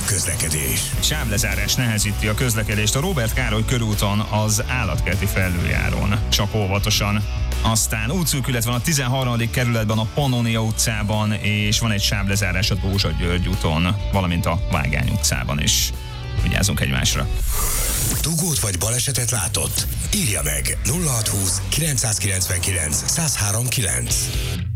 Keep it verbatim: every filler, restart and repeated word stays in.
közlekedés. Sávlezárás nehezíti a közlekedést a Róbert Károly körúton az állatkerti felüljáron. Csak óvatosan. Aztán útszűkület van a tizenharmadik kerületben a Pannonia utcában, és van egy sávlezárás a Dózsa György úton, valamint a Vágány utcában is. Vigyázzunk egymásra. Dugót vagy balesetet látott? Írja meg nulla hat húsz kilencszázkilencvenkilenc száz három kilenc.